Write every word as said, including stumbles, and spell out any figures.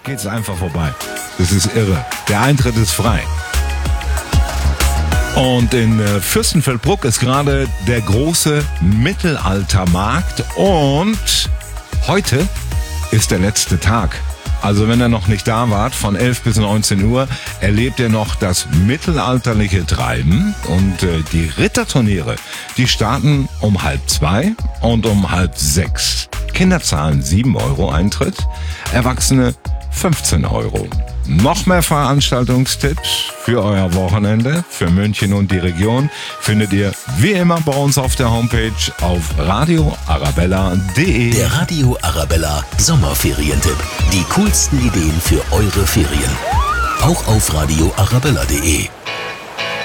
geht's einfach vorbei. Das ist irre. Der Eintritt ist frei. Und in äh, Fürstenfeldbruck ist gerade der große Mittelaltermarkt und heute ist der letzte Tag. Also wenn ihr noch nicht da wart, von elf bis neunzehn Uhr erlebt ihr noch das mittelalterliche Treiben und äh, die Ritterturniere, die starten um halb zwei und um halb sechs. Kinder zahlen sieben Euro Eintritt, Erwachsene fünfzehn Euro. Noch mehr Veranstaltungstipps für euer Wochenende, für München und die Region, findet ihr wie immer bei uns auf der Homepage auf radio arabella punkt de. Der Radio Arabella Sommerferientipp. Die coolsten Ideen für eure Ferien. Auch auf radio arabella punkt de.